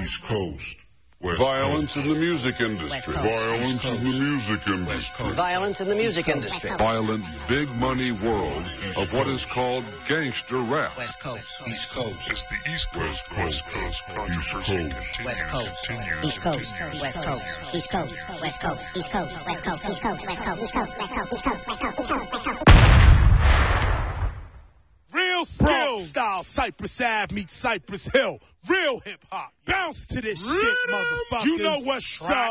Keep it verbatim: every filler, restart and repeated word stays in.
East Coast. West Violence Coast. in the music industry. Violence in the music industry. Violence in the music industry. Violent, big money world of what is called gangster rap. West Coast. East Coast. As the East Coast, West Coast controversy continues, West Coast. continues, East Coast, continues, West Coast, East Coast, West Coast, East Coast, West Coast, East Coast, West Coast, East Coast, West Coast, East Coast, West Coast, East Coast, West Coast. Real Bronx style, Cypress Ave meets Cypress Hill. Real hip hop. Bounce to this shit, motherfuckers. You know what's up.